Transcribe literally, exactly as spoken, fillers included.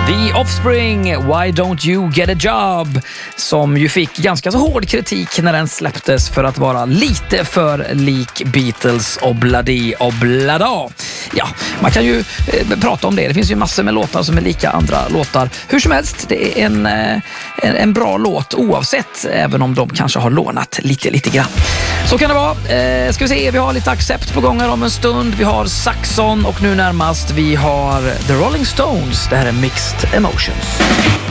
The Offspring, Why Don't You Get a Job, som ju fick ganska så hård kritik när den släpptes för att vara lite för lik Beatles obladi oblada. Ja, man kan ju eh, prata om det. Det finns ju massor med låtar som är lika andra låtar. Hur som helst, det är en, eh, en, en bra låt oavsett, även om de kanske har lånat lite, lite grann. Så kan det vara. Eh, ska vi se, vi har lite Accept på gång här om en stund. Vi har Saxon och nu närmast vi har The Rolling Stones. Det här är Mixed Emotions.